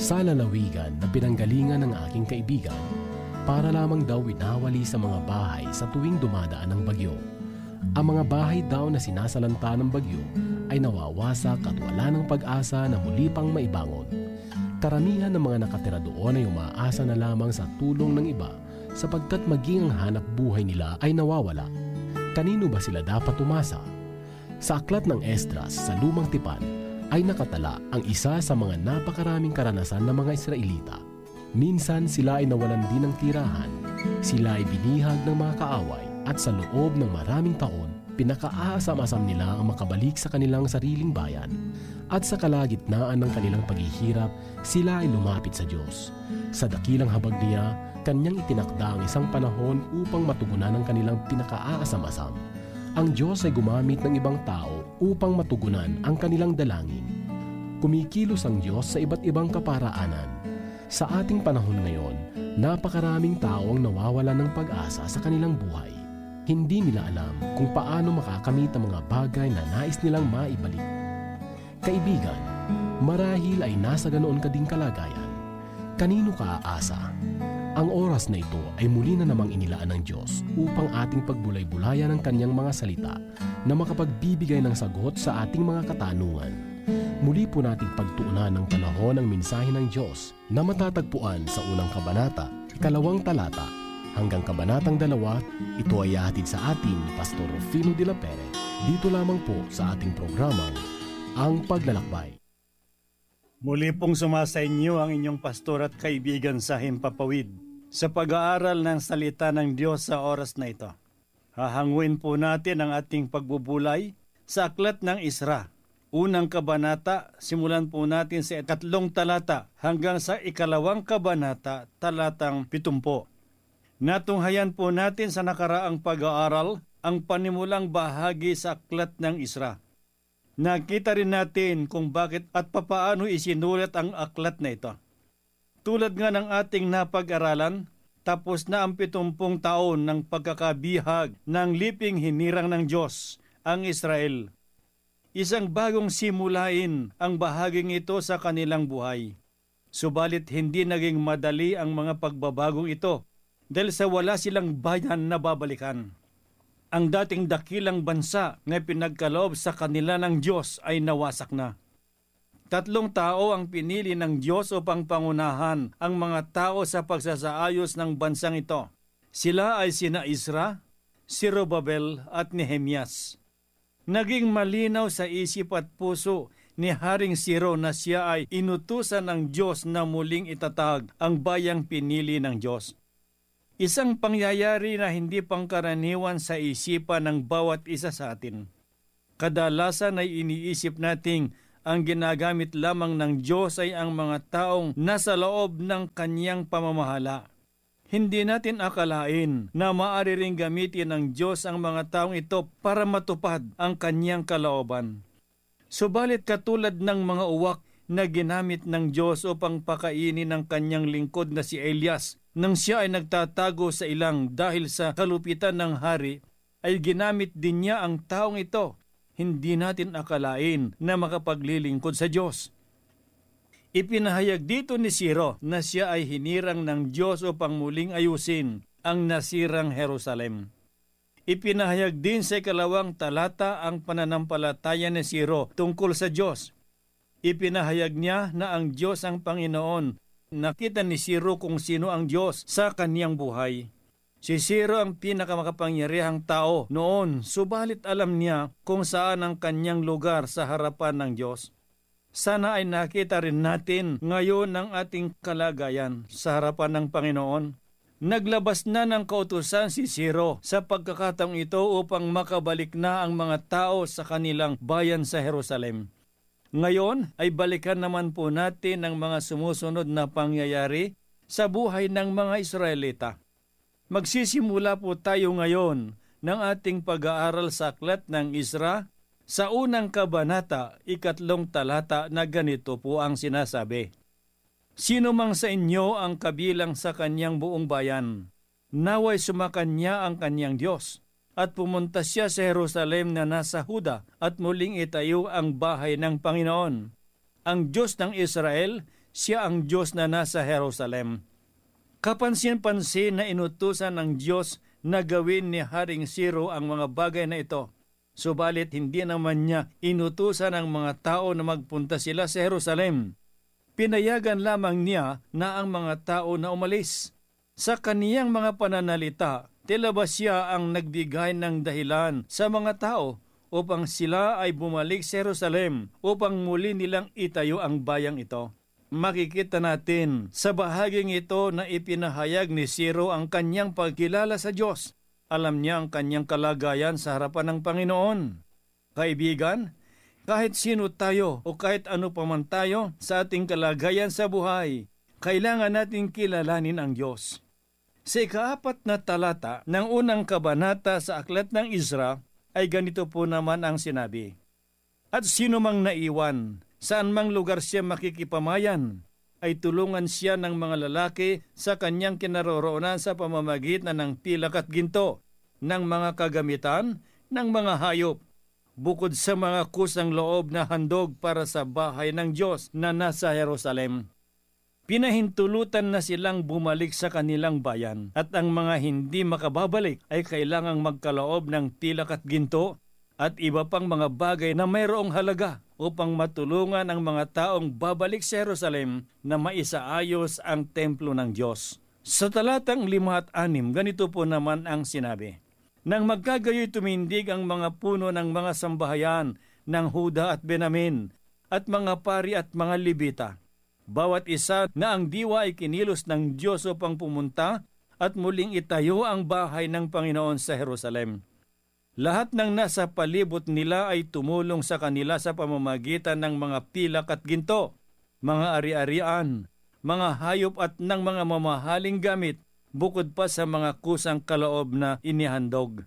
Sa lalawigan na pinanggalingan ng aking kaibigan, para lamang daw winawali sa mga bahay sa tuwing dumadaan ang bagyo. Ang mga bahay daw na sinasalanta ng bagyo ay nawawasak at wala ng pag-asa na muli pang maibangon. Karamihan ng mga nakatira doon ay umaasa na lamang sa tulong ng iba sapagkat maging ang hanap buhay nila ay nawawala. Kanino ba sila dapat umasa? Sa aklat ng Esdras sa Lumang Tipan ay nakatala ang isa sa mga napakaraming karanasan ng mga Israelita. Minsan sila ay nawalan din ng tirahan, sila ay binihag ng mga kaaway at sa loob ng maraming taon, pinakaasam-asam nila ang makabalik sa kanilang sariling bayan. At sa kalagitnaan ng kanilang paghihirap, sila ay lumapit sa Diyos. Sa dakilang habag niya, kanyang itinakda ang isang panahon upang matugunan ang kanilang pinakaasam-asam. Ang Diyos ay gumamit ng ibang tao upang matugunan ang kanilang dalangin. Kumikilos ang Diyos sa iba't ibang kaparaanan. Sa ating panahon ngayon, napakaraming tao ang nawawalan ng pag-asa sa kanilang buhay. Hindi nila alam kung paano makakamit ang mga bagay na nais nilang maibalik. Kaibigan, marahil ay nasa ganoon ka ding kalagayan. Kanino ka aasa? Ang oras na ito ay muli na namang inilaan ng Diyos upang ating pagbulay-bulayan ang kanyang mga salita na makapagbibigay ng sagot sa ating mga katanungan. Muli po nating pagtuunan ng panahon ng mensahe ng Diyos na matatagpuan sa unang kabanata, 2 talata, hanggang kabanatang 2, ito ay hatid sa atin ni Pastor Rufino de la Pere, dito lamang po sa ating programang Ang Paglalakbay. Muli pong sumasa inyo ang inyong pastor at kaibigan sa Himpapawid sa pag-aaral ng salita ng Diyos sa oras na ito. Hahanguin po natin ang ating pagbubulay sa aklat ng Isra. Unang kabanata, simulan po natin sa 3 talata hanggang sa 2 kabanata, talatang 70. Natunghayan po natin sa nakaraang pag-aaral ang panimulang bahagi sa aklat ng Isra. Nakita rin natin kung bakit at papaano isinulat ang aklat na ito. Tulad nga ng ating napag-aralan, tapos na ang 70 taon ng pagkakabihag ng liping hinirang ng Diyos, ang Israel. Isang bagong simulain ang bahaging ito sa kanilang buhay. Subalit hindi naging madali ang mga pagbabagong ito dahil sa wala silang bayan na babalikan. Ang dating dakilang bansa na pinagkaloob sa kanila ng Diyos ay nawasak na. 3 tao ang pinili ng Diyos upang pangunahan ang mga tao sa pagsasaayos ng bansang ito. Sila ay sina Isra, Zerubabel at Nehemias. Naging malinaw sa isip at puso ni Haring Siro na siya ay inutusan ng Diyos na muling itatag ang bayang pinili ng Diyos. Isang pangyayari na hindi pangkaraniwan sa isipan ng bawat isa sa atin. Kadalasan ay iniisip nating ang ginagamit lamang ng Diyos ay ang mga taong nasa loob ng kanyang pamamahala. Hindi natin akalain na maaari ring gamitin ng Diyos ang mga taong ito para matupad ang kanyang kalooban. Subalit katulad ng mga uwak na ginamit ng Diyos upang pakainin ng kanyang lingkod na si Elias nang siya ay nagtatago sa ilang dahil sa kalupitan ng hari, ay ginamit din niya ang taong ito. Hindi natin akalain na makapaglilingkod sa Diyos. Ipinahayag dito ni Siro na siya ay hinirang ng Diyos upang muling ayusin ang nasirang Jerusalem. Ipinahayag din sa 2 talata ang pananampalataya ni Siro tungkol sa Diyos. Ipinahayag niya na ang Diyos ang Panginoon. Nakita ni Siro kung sino ang Diyos sa kaniyang buhay. Si Siro ang pinakamakapangyarihang tao noon, subalit alam niya kung saan ang kanyang lugar sa harapan ng Diyos. Sana ay nakita rin natin ngayon ang ating kalagayan sa harapan ng Panginoon. Naglabas na ng kautusan si Siro sa pagkakataong ito upang makabalik na ang mga tao sa kanilang bayan sa Jerusalem. Ngayon ay balikan naman po natin ang mga sumusunod na pangyayari sa buhay ng mga Israelita. Magsisimula po tayo ngayon ng ating pag-aaral sa aklat ng Isra sa unang kabanata, 3 talata na ganito po ang sinasabi. Sino mang sa inyo ang kabilang sa kanyang buong bayan, naway sumakanya ang kanyang Diyos, at pumunta siya sa Jerusalem na nasa Huda at muling itayo ang bahay ng Panginoon. Ang Diyos ng Israel, siya ang Diyos na nasa Jerusalem. Kapansin-pansin na inutusan ng Diyos na gawin ni Haring Ciro ang mga bagay na ito. Subalit hindi naman niya inutusan ang mga tao na magpunta sila sa Jerusalem. Pinayagan lamang niya na ang mga tao na umalis. Sa kaniyang mga pananalita, tila ba siya ang nagbigay ng dahilan sa mga tao upang sila ay bumalik sa Jerusalem upang muli nilang itayo ang bayang ito. Makikita natin sa bahaging ito na ipinahayag ni Ciro ang kanyang pagkilala sa Diyos. Alam niya ang kanyang kalagayan sa harapan ng Panginoon. Kaibigan, kahit sino tayo o kahit ano pa man tayo sa ating kalagayan sa buhay, kailangan nating kilalanin ang Diyos. Sa ika-4 na talata ng unang kabanata sa Aklat ng Ezra ay ganito po naman ang sinabi. At sino mang naiwan, saan mang lugar siya makikipamayan, ay tulungan siya ng mga lalaki sa kanyang kinaroroonan sa pamamagitan ng pilak at ginto, ng mga kagamitan, ng mga hayop, bukod sa mga kusang loob na handog para sa bahay ng Diyos na nasa Jerusalem. Pinahintulutan na silang bumalik sa kanilang bayan at ang mga hindi makababalik ay kailangang magkaloob ng pilak at ginto at iba pang mga bagay na mayroong halaga upang matulungan ang mga taong babalik sa Jerusalem na maisaayos ang templo ng Diyos. Sa talatang 5 at 6, ganito po naman ang sinabi. Nang magkagayoy tumindig ang mga puno ng mga sambahayan ng Huda at Benamin at mga pari at mga Libita, bawat isa na ang diwa ay kinilos ng Diyos upang pumunta at muling itayo ang bahay ng Panginoon sa Jerusalem. Lahat ng nasa palibot nila ay tumulong sa kanila sa pamamagitan ng mga pilak at ginto, mga ari-arian, mga hayop at ng mga mamahaling gamit, bukod pa sa mga kusang kaloob na inihandog.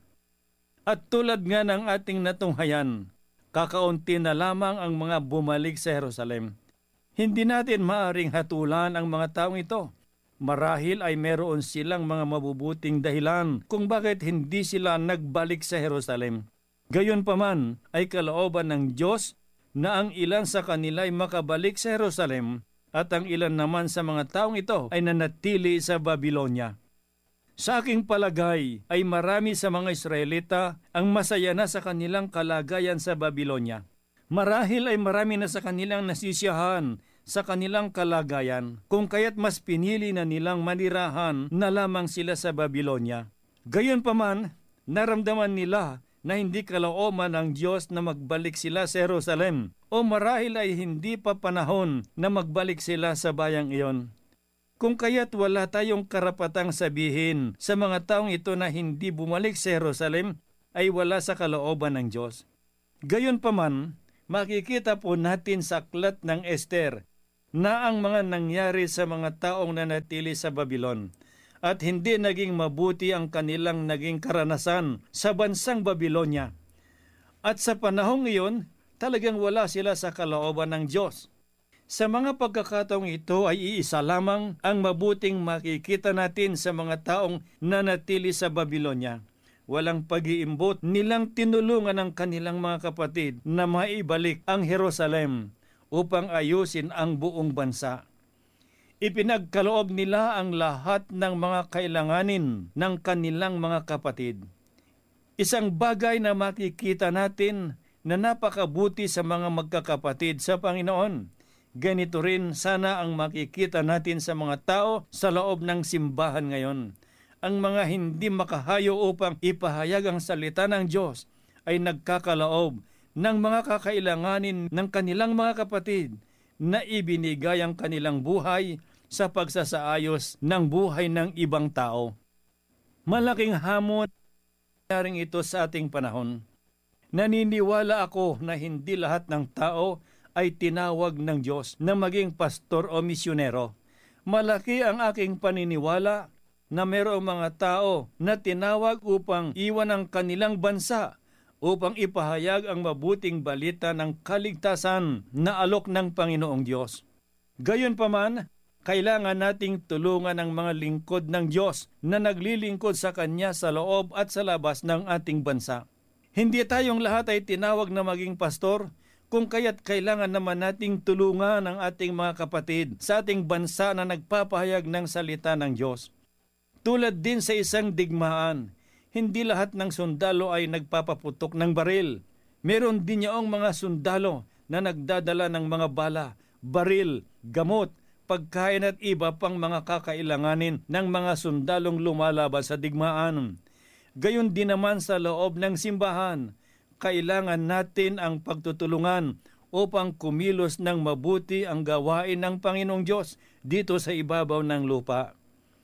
At tulad nga ng ating natunghayan, kakaunti na lamang ang mga bumalik sa Jerusalem. Hindi natin maaring hatulan ang mga taong ito. Marahil ay meron silang mga mabubuting dahilan kung bakit hindi sila nagbalik sa Jerusalem. Gayunpaman ay kalooban ng Diyos na ang ilan sa kanila ay makabalik sa Jerusalem at ang ilan naman sa mga taong ito ay nanatili sa Babylonia. Sa aking palagay ay marami sa mga Israelita ang masaya na sa kanilang kalagayan sa Babylonia. Marahil ay marami na sa kanilang nasisiyahan sa kanilang kalagayan, kung kaya't mas pinili na nilang manirahan na lamang sila sa Babylonia. Gayunpaman, naramdaman nila na hindi kalooban ng Diyos na magbalik sila sa Jerusalem, o marahil ay hindi pa panahon na magbalik sila sa bayang iyon. Kung kaya't wala tayong karapatang sabihin sa mga taong ito na hindi bumalik sa Jerusalem ay wala sa kalooban ng Diyos. Gayunpaman, makikita po natin sa aklat ng Esther na ang mga nangyari sa mga taong nanatili sa Babylon at hindi naging mabuti ang kanilang naging karanasan sa bansang Babylonia. At sa panahong iyon, talagang wala sila sa kalooban ng Diyos. Sa mga pagkakataong ito ay iisa lamang ang mabuting makikita natin sa mga taong nanatili sa Babylonia. Walang pag-iimbot, nilang tinulungan ang kanilang mga kapatid na maibalik ang Jerusalem upang ayusin ang buong bansa. Ipinagkaloob nila ang lahat ng mga kailanganin ng kanilang mga kapatid. Isang bagay na makikita natin na napakabuti sa mga magkakapatid sa Panginoon. Ganito rin sana ang makikita natin sa mga tao sa loob ng simbahan ngayon. Ang mga hindi makahayo upang ipahayag ang salita ng Diyos ay nagkakaloob ng mga kakailanganin ng kanilang mga kapatid na ibinigay ang kanilang buhay sa pagsasaayos ng buhay ng ibang tao. Malaking hamon naring ito sa ating panahon. Naniniwala ako na hindi lahat ng tao ay tinawag ng Diyos na maging pastor o misyonero. Malaki ang aking paniniwala na mayroong mga tao na tinawag upang iwan ang kanilang bansa upang ipahayag ang mabuting balita ng kaligtasan na alok ng Panginoong Diyos. Gayunpaman, kailangan nating tulungan ang mga lingkod ng Diyos na naglilingkod sa Kanya sa loob at sa labas ng ating bansa. Hindi tayong lahat ay tinawag na maging pastor, Kung kaya't kailangan naman nating tulungan ang ating mga kapatid sa ating bansa na nagpapahayag ng salita ng Diyos. Tulad din sa isang digmaan, hindi lahat ng sundalo ay nagpapaputok ng baril. Meron din yaong mga sundalo na nagdadala ng mga bala, baril, gamot, pagkain at iba pang mga kakailanganin ng mga sundalong lumalaban sa digmaan. Gayon din naman sa loob ng simbahan, kailangan natin ang pagtutulungan upang kumilos ng mabuti ang gawain ng Panginoong Diyos dito sa ibabaw ng lupa.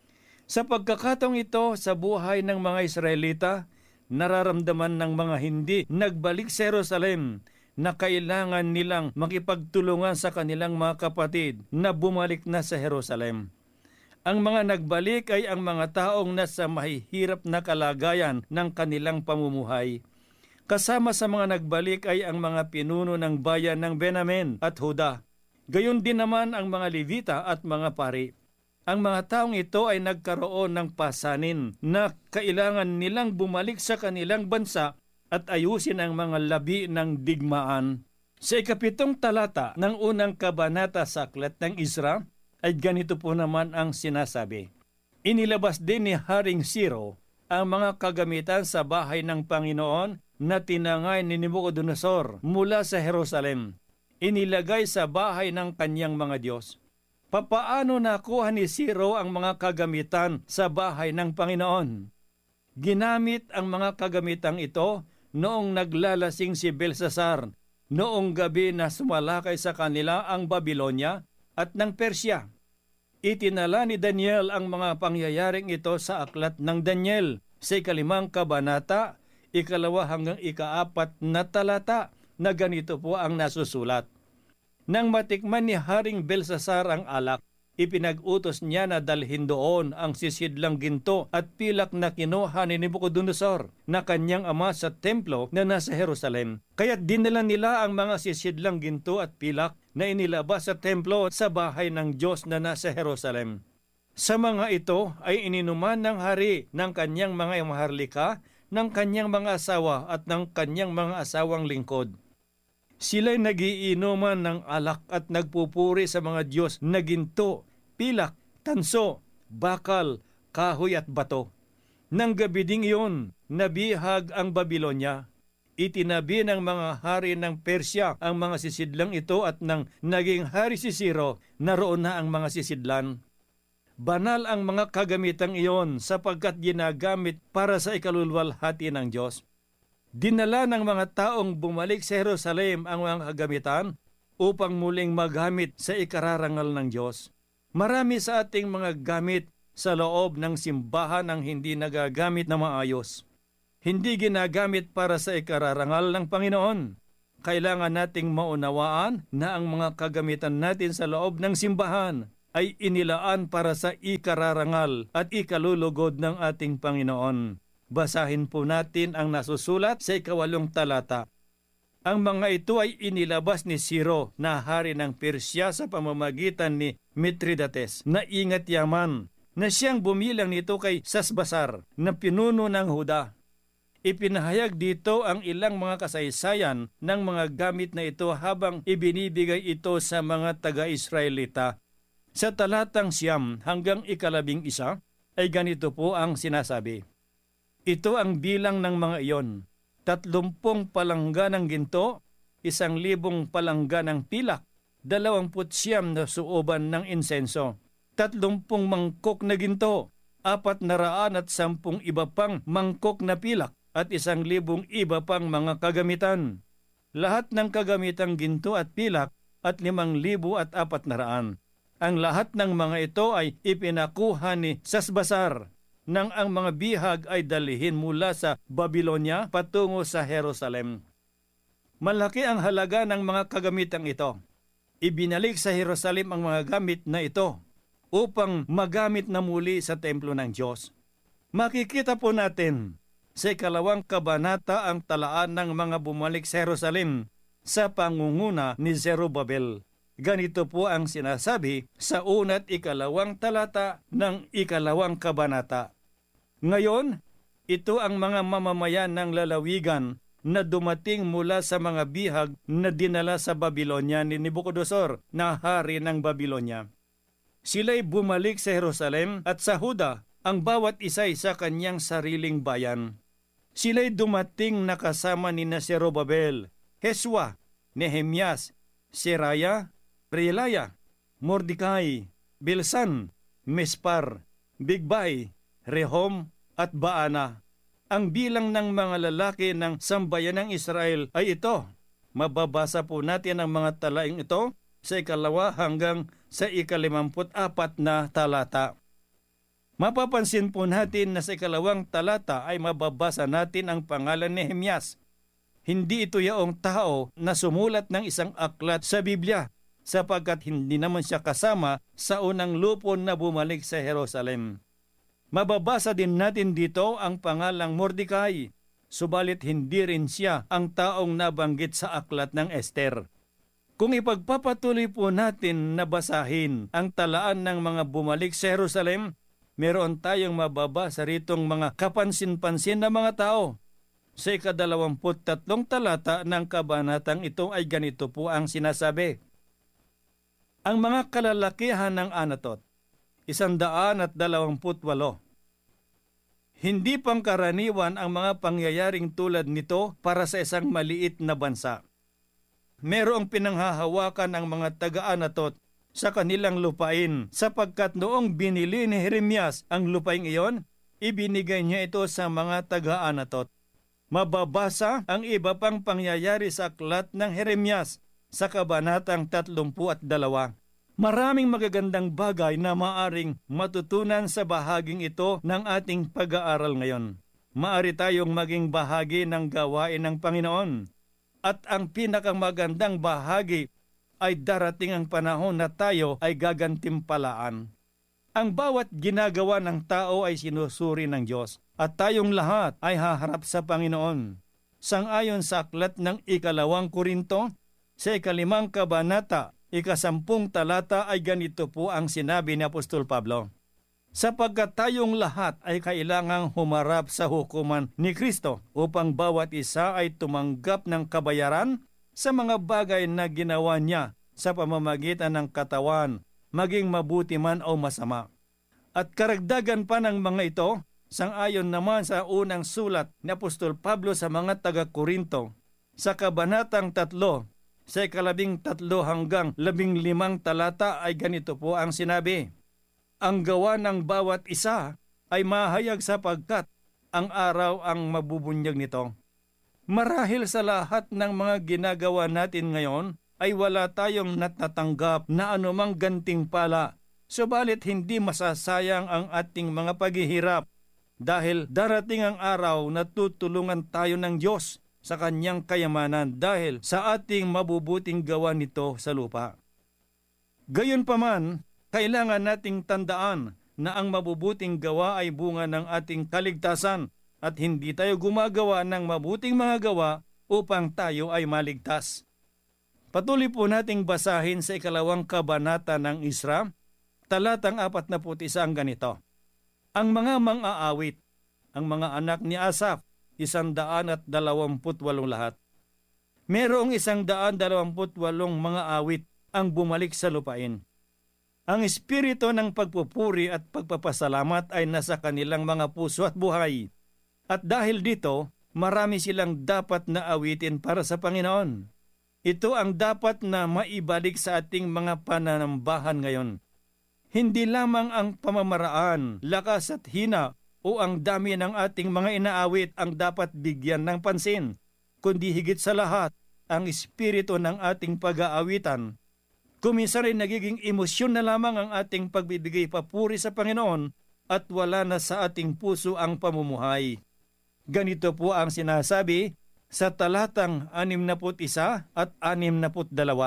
Sa pagkakataong ito sa buhay ng mga Israelita, nararamdaman ng mga hindi nagbalik sa Jerusalem na kailangan nilang makipagtulungan sa kanilang mga kapatid na bumalik na sa Jerusalem. Ang mga nagbalik ay ang mga taong nasa mahihirap na kalagayan ng kanilang pamumuhay. Kasama sa mga nagbalik ay ang mga pinuno ng bayan ng Benjamin at Huda. Gayon din naman ang mga Levita at mga pari. Ang mga taong ito ay nagkaroon ng pasanin na kailangan nilang bumalik sa kanilang bansa at ayusin ang mga labi ng digmaan. Sa 7 talata ng unang kabanata sa Aklat ng Ezra ay ganito po naman ang sinasabi. Inilabas din ni Haring Ciro ang mga kagamitan sa bahay ng Panginoon na tinangay ni Nabucodonosor mula sa Jerusalem. Inilagay sa bahay ng kanyang mga Diyos. Papaano nakuha ni Ciro ang mga kagamitan sa bahay ng Panginoon? Ginamit ang mga kagamitang ito noong naglalasing si Belsasar, noong gabi na sumalakay sa kanila ang Babilonya at ng Persya. Itinala ni Daniel ang mga pangyayaring ito sa aklat ng Daniel sa 5 kabanata, 2 hanggang 4 na talata na ganito po ang nasusulat. Nang matikman ni Haring Belsasar ang alak, ipinag-utos niya na dalhin doon ang sisidlang ginto at pilak na kinuha ni Nabucodonosor na kanyang ama sa templo na nasa Jerusalem. Kaya't dinala nila ang mga sisidlang ginto at pilak na inilabas sa templo at sa bahay ng Diyos na nasa Jerusalem. Sa mga ito ay ininuman ng hari ng kanyang mga maharlika, ng kanyang mga asawa at ng kanyang mga asawang lingkod. Sila'y nagiinuman ng alak at nagpupuri sa mga Diyos na ginto, pilak, tanso, bakal, kahoy at bato. Nang gabi ding iyon, nabihag ang Babilonya. Itinabi ng mga hari ng Persya ang mga sisidlang ito at nang naging hari si Ciro, naroon na ang mga sisidlan. Banal ang mga kagamitang iyon sapagkat ginagamit para sa ikaluluwalhati ng Diyos. Dinala ng mga taong bumalik sa Jerusalem ang mga kagamitan upang muling magamit sa ikararangal ng Diyos. Marami sa ating mga gamit sa loob ng simbahan ang hindi nagagamit na maayos. Hindi ginagamit para sa ikararangal ng Panginoon. Kailangan nating maunawaan na ang mga kagamitan natin sa loob ng simbahan ay inilaan para sa ikararangal at ikalulugod ng ating Panginoon. Basahin po natin ang nasusulat sa 8 talata. Ang mga ito ay inilabas ni Ciro na hari ng Persya sa pamamagitan ni Mithridates na ingat yaman na siyang bumilang nito kay Sasbasar na pinuno ng Huda. Ipinahayag dito ang ilang mga kasaysayan ng mga gamit na ito habang ibinibigay ito sa mga taga-Israelita. Sa talatang 9 hanggang 11 ay ganito po ang sinasabi. Ito ang bilang ng mga iyon, 30 palangga ng ginto, 1,000 palangga ng pilak, 29 na suoban ng insenso, 30 mangkok na ginto, 410 iba pang mangkok na pilak, at 1,000 iba pang mga kagamitan. Lahat ng kagamitang ginto at pilak at 5,400. Ang lahat ng mga ito ay ipinakuha ni Sasbasar nang ang mga bihag ay dalhin mula sa Babilonya patungo sa Jerusalem. Malaki ang halaga ng mga kagamitang ito. Ibinalik sa Jerusalem ang mga gamit na ito upang magamit na muli sa templo ng Diyos. Makikita po natin sa 2 kabanata ang talaan ng mga bumalik sa Jerusalem sa pangunguna ni Zerubabel. Ganito po ang sinasabi sa 1 at 2 talata ng 2 kabanata. Ngayon, ito ang mga mamamayan ng lalawigan na dumating mula sa mga bihag na dinala sa Babylonia ni Nebuchadnezzar na hari ng Babylonia. Sila'y bumalik sa Jerusalem at sa Huda, ang bawat isa'y sa kanyang sariling bayan. Sila'y dumating na kasama ni Zerubabel, Heswa, Nehemias, Seraya, Reelaya, Mordecai, Bilsan, Mispar, Bigbay, Rehum at Baana. Ang bilang ng mga lalaki ng sambayan ng Israel ay ito. Mababasa po natin ang mga talaing ito sa 2 hanggang sa 54 na talata. Mapapansin po natin na sa 2 talata ay mababasa natin ang pangalan ni Nehemias. Hindi ito yaong tao na sumulat ng isang aklat sa Biblia, sapagkat hindi naman siya kasama sa unang lupon na bumalik sa Jerusalem. Mababasa din natin dito ang pangalang Mordecai, subalit hindi rin siya ang taong nabanggit sa aklat ng Esther. Kung ipagpapatuloy po natin na basahin ang talaan ng mga bumalik sa Jerusalem, meron tayong mababasa ritong mga kapansin-pansin na mga tao. Sa 23 talata ng kabanatang ito ay ganito po ang sinasabi. Ang mga kalalakihan ng Anatot, 128. Hindi pangkaraniwan ang mga pangyayaring tulad nito para sa isang maliit na bansa. Merong pinanghahawakan ang mga taga-Anatot sa kanilang lupain sapagkat noong binili ni Jeremias ang lupain iyon, ibinigay niya ito sa mga taga-Anatot. Mababasa ang iba pang pangyayari sa aklat ng Jeremias sa kabanatang 32. Maraming magagandang bagay na maaring matutunan sa bahaging ito ng ating pag-aaral ngayon. Maari tayong maging bahagi ng gawain ng Panginoon. At ang pinakamagandang bahagi ay darating ang panahon na tayo ay gagantimpalaan. Ang bawat ginagawa ng tao ay sinusuri ng Diyos at tayong lahat ay haharap sa Panginoon. Sang-ayon sa aklat ng 2 Korinto, sa 5 kabanata, 10 talata ay ganito po ang sinabi ni Apostol Pablo. Sapagkat tayong lahat ay kailangang humarap sa hukuman ni Kristo upang bawat isa ay tumanggap ng kabayaran sa mga bagay na ginawa niya sa pamamagitan ng katawan, maging mabuti man o masama. At karagdagan pa ng mga ito, sang-ayon naman sa unang sulat ni Apostol Pablo sa mga taga-Korinto, sa kabanatang 3, sa 13 hanggang 15 talata ay ganito po ang sinabi. Ang gawa ng bawat isa ay mahayag sapagkat ang araw ang mabubunyag nito. Marahil sa lahat ng mga ginagawa natin ngayon ay wala tayong natatanggap na anumang gantimpala, subalit hindi masasayang ang ating mga paghihirap dahil darating ang araw na tutulungan tayo ng Diyos sa kanyang kayamanan dahil sa ating mabubuting gawa nito sa lupa. Gayunpaman, kailangan nating tandaan na ang mabubuting gawa ay bunga ng ating kaligtasan at hindi tayo gumagawa ng mabuting mga gawa upang tayo ay maligtas. Patuloy po nating basahin sa 2 kabanata ng Isra, talatang 41 ganito. Ang mga mang-aawit, ang mga anak ni Asaph, 128 lahat. Merong 128 mga awit ang bumalik sa lupain. Ang espiritu ng pagpupuri at pagpapasalamat ay nasa kanilang mga puso at buhay. At dahil dito, marami silang dapat na awitin para sa Panginoon. Ito ang dapat na maibalik sa ating mga pananambahan ngayon. Hindi lamang ang pamamaraan, lakas at hina o ang dami ng ating mga inaawit ang dapat bigyan ng pansin, kundi higit sa lahat, ang espiritu ng ating pag-aawitan. Kuminsan rin nagiging emosyon na lamang ang ating pagbibigay papuri sa Panginoon at wala na sa ating puso ang pamumuhay. Ganito po ang sinasabi sa talatang 61 at 62.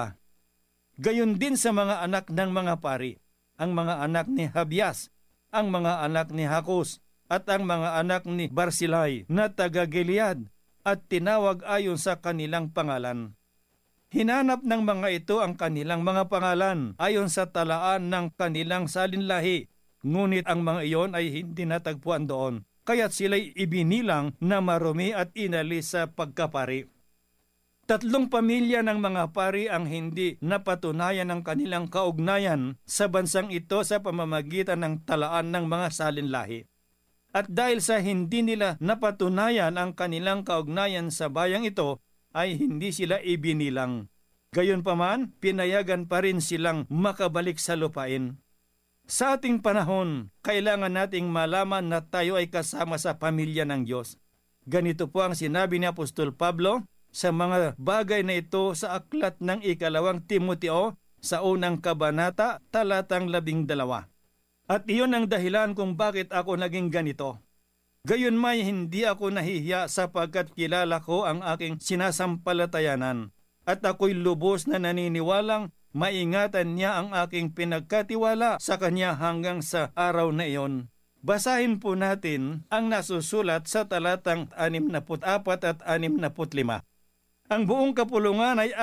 Gayon din sa mga anak ng mga pari, ang mga anak ni Habias, ang mga anak ni Hakos, at ang mga anak ni Barsilai na taga-Gilead at tinawag ayon sa kanilang pangalan. Hinanap ng mga ito ang kanilang mga pangalan ayon sa talaan ng kanilang salinlahi, ngunit ang mga iyon ay hindi natagpuan doon. kaya't sila'y ibinilang na marumi at inalis sa pagkapari. 3 pamilya ng mga pari ang hindi napatunayan ng kanilang kaugnayan sa bansang ito sa pamamagitan ng talaan ng mga salinlahi. At dahil sa hindi nila napatunayan ang kanilang kaugnayan sa bayang ito, ay hindi sila ibinilang. Gayunpaman, pinayagan pa rin silang makabalik sa lupain. Sa ating panahon, kailangan nating malaman na tayo ay kasama sa pamilya ng Diyos. Ganito po ang sinabi ni Apostol Pablo sa mga bagay na ito sa aklat ng 2 Timoteo sa unang kabanata, talatang 12. At iyon ang dahilan kung bakit ako naging ganito. Gayon may hindi ako nahihiya sapagkat kilala ko ang aking sinasampalatayanan at ako'y lubos na naniniwalang maingatan niya ang aking pinagkatiwala sa kanya hanggang sa araw na iyon. Basahin po natin ang nasusulat sa talatang 64 at 65. Ang buong kapulungan ay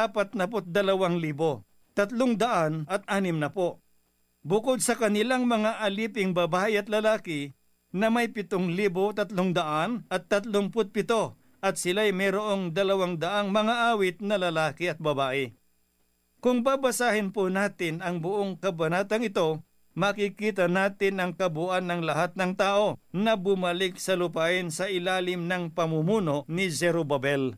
42,360. Bukod sa kanilang mga aliping babae at lalaki na may 7,337 at sila'y mayroong 200 mga awit na lalaki at babae. Kung babasahin po natin ang buong kabanatang ito, makikita natin ang kabuuan ng lahat ng tao na bumalik sa lupain sa ilalim ng pamumuno ni Zerubabel.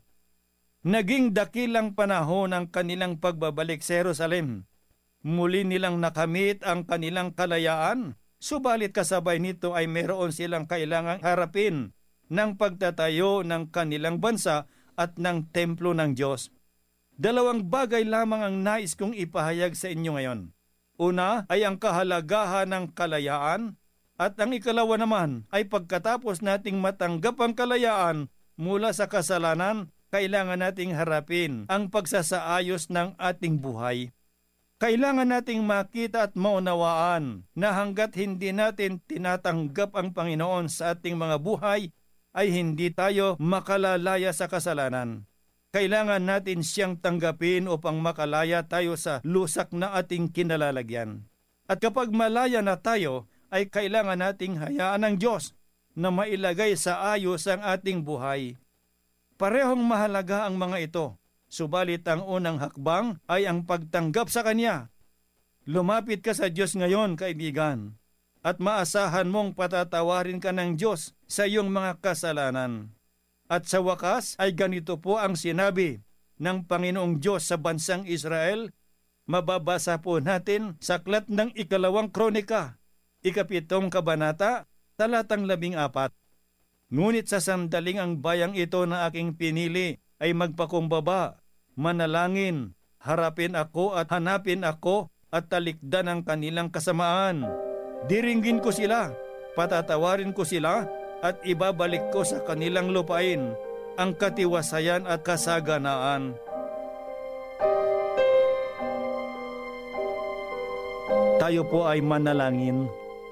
Naging dakilang panahon ang kanilang pagbabalik sa Jerusalem. Muli nilang nakamit ang kanilang kalayaan, subalit kasabay nito ay meron silang kailangang harapin ng pagtatayo ng kanilang bansa at ng templo ng Diyos. 2 bagay lamang ang nais kong ipahayag sa inyo ngayon. Una ay ang kahalagahan ng kalayaan at ang ikalawa naman ay pagkatapos nating matanggap ang kalayaan mula sa kasalanan, kailangan nating harapin ang pagsasaayos ng ating buhay. Kailangan nating makita at maunawaan na hanggat hindi natin tinatanggap ang Panginoon sa ating mga buhay, ay hindi tayo makalalaya sa kasalanan. Kailangan natin siyang tanggapin upang makalaya tayo sa lusak na ating kinalalagyan. At kapag malaya na tayo, ay kailangan nating hayaan ng Diyos na mailagay sa ayos ang ating buhay. Parehong mahalaga ang mga ito, subalit ang unang hakbang ay ang pagtanggap sa Kanya. Lumapit ka sa Diyos ngayon, kaibigan, at maasahan mong patatawarin ka ng Diyos sa iyong mga kasalanan. At sa wakas ay ganito po ang sinabi ng Panginoong Diyos sa bansang Israel. Mababasa po natin sa aklat ng 2 Kronika, 7 kabanata, talatang 14. Ngunit sa sandaling ang bayang ito na aking pinili ay magpakumbaba, manalangin, harapin ako at hanapin ako at talikdan ang kanilang kasamaan. Diringgin ko sila, patatawarin ko sila at ibabalik ko sa kanilang lupain ang katiwasayan at kasaganaan. Tayo po ay manalangin.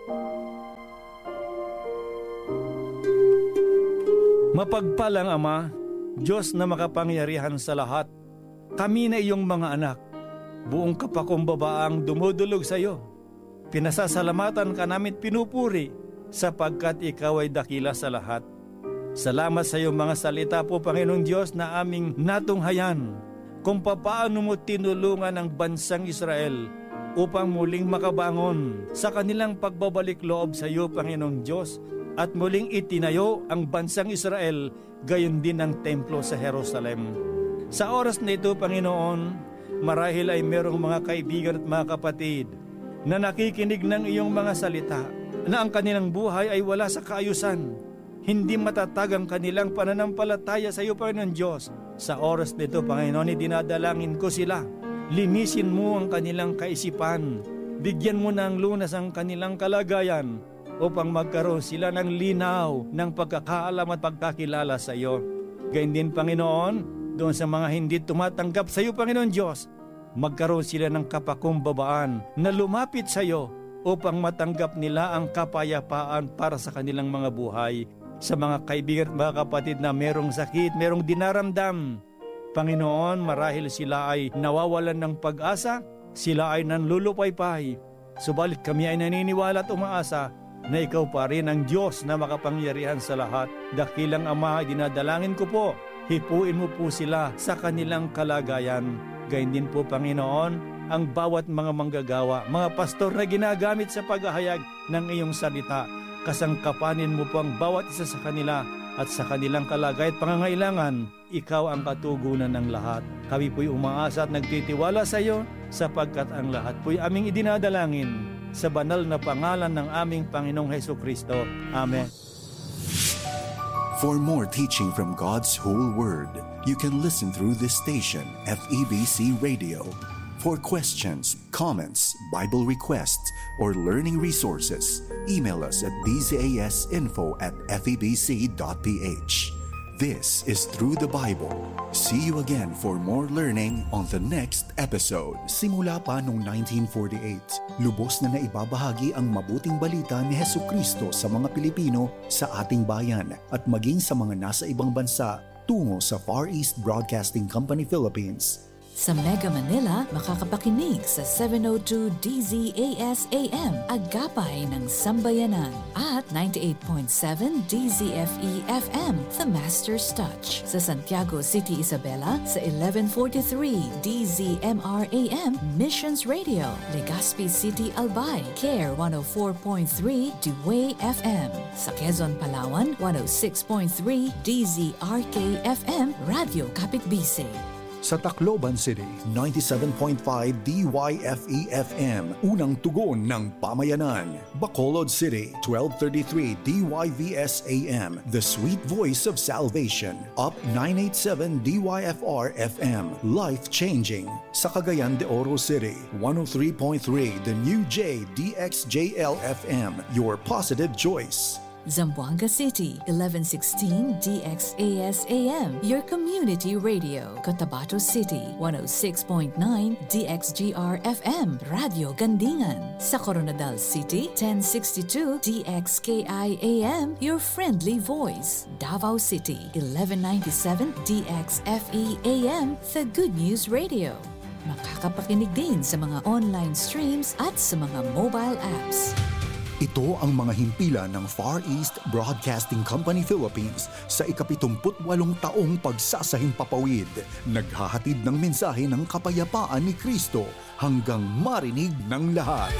Mapagpalang Ama, Diyos na makapangyarihan sa lahat, kami na iyong mga anak, buong kapakumbabaang dumudulog sa iyo. Pinasasalamatan ka namin pinupuri sapagkat ikaw ay dakila sa lahat. Salamat sa iyong mga salita po, Panginoong Diyos, na aming natunghayan kung papaano mo tinulungan ang bansang Israel upang muling makabangon sa kanilang pagbabalik loob sa iyo, Panginoong Diyos, at muling itinayo ang bansang Israel, gayon din ang templo sa Jerusalem. Sa oras na ito, Panginoon, marahil ay merong mga kaibigan at mga kapatid na nakikinig ng iyong mga salita, na ang kanilang buhay ay wala sa kaayusan. Hindi matatag ang kanilang pananampalataya sa iyo, Panginoon Diyos. Sa oras nito, Panginoon, dinadalangin ko sila. Linisin mo ang kanilang kaisipan. Bigyan mo ng lunas ang kanilang kalagayan upang magkaroon sila ng linaw ng pagkakaalam at pagkakilala sa iyo. Gayun din, Panginoon, doon sa mga hindi tumatanggap sa iyo, Panginoon Diyos, magkaroon sila ng kapakumbabaan na lumapit sa iyo upang matanggap nila ang kapayapaan para sa kanilang mga buhay. Sa mga kaibigan at mga kapatid na merong sakit, merong dinaramdam, Panginoon, marahil sila ay nawawalan ng pag-asa, sila ay nanlulupaypay. Subalit kami ay naniniwala at umaasa na ikaw pa rin ang Diyos na makapangyarihan sa lahat. Dakilang Ama, dinadalangin ko po, hipuin mo po sila sa kanilang kalagayan. Gayun din po, Panginoon, ang bawat mga manggagawa, mga pastor na ginagamit sa paghahayag ng iyong salita. Kasangkapanin mo po ang bawat isa sa kanila at sa kanilang kalagayan at pangangailangan. Ikaw ang katugunan ng lahat. Kami po'y umaasa at nagtitiwala sa iyo sapagkat ang lahat po'y aming idinadalangin sa banal na pangalan ng aming Panginoong Hesukristo. Amen. For more teaching from God's whole word, you can listen through this station, FEBC Radio. For questions, comments, Bible requests, or learning resources, email us at bzasinfo@febc.ph. This is Through the Bible. See you again for more learning on the next episode. Simula pa noong 1948, lubos na naibabahagi ang mabuting balita ni Hesukristo sa mga Pilipino sa ating bayan at maging sa mga nasa ibang bansa tungo sa Far East Broadcasting Company Philippines. Sa Mega Manila, makakapakinig sa 702 DZAS-AM, Agapay ng Sambayanan, at 98.7 DZFE-FM, The Master's Touch. Sa Santiago City, Isabela, sa 1143 DZMR-AM, Missions Radio. Legazpi City, Albay, CARE 104.3 Dewey FM. Sa Quezon, Palawan, 106.3 DZRK-FM, Radio Kapitbise. Sa Tacloban City, 97.5 DYFE-FM, unang tugon ng pamayanan. Bacolod City, 1233 DYVS-AM, the sweet voice of salvation. Up 987 DYFR-FM, life-changing. Sa Cagayan de Oro City, 103.3 the New J DXJL-FM, your positive choice. Zamboanga City, 1116 DXAS-AM, your community radio. Cotabato City, 106.9 DXGR-FM, Radio Gandingan. Sa Coronadal City, 1062 DXKI-AM, your friendly voice. Davao City, 1197 DXFE-AM, the Good News Radio. Makakapakinig din sa mga online streams at sa mga mobile apps. Ito ang mga himpilan ng Far East Broadcasting Company Philippines sa ika-78 taong pagsasahimpapawid. Naghahatid ng mensahe ng kapayapaan ni Kristo hanggang marinig ng lahat.